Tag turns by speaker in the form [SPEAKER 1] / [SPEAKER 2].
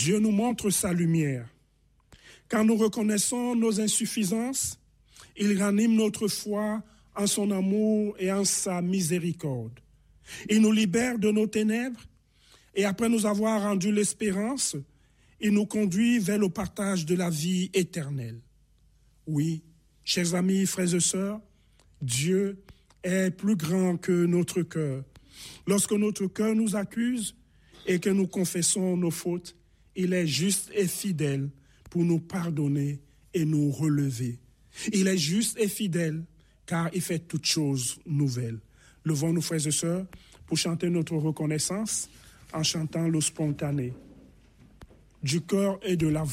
[SPEAKER 1] Dieu nous montre sa lumière. Quand nous reconnaissons nos insuffisances, il ranime notre foi en son amour et en sa miséricorde. Il nous libère de nos ténèbres et après nous avoir rendu l'espérance, il nous conduit vers le partage de la vie éternelle. Oui, chers amis, frères et sœurs, Dieu est plus grand que notre cœur. Lorsque notre cœur nous accuse et que nous confessons nos fautes, il est juste et fidèle pour nous pardonner et nous relever. Il est juste et fidèle car il fait toutes choses nouvelles. Levons-nous, frères et sœurs, pour chanter notre reconnaissance en chantant le spontané. Du cœur et de la voix.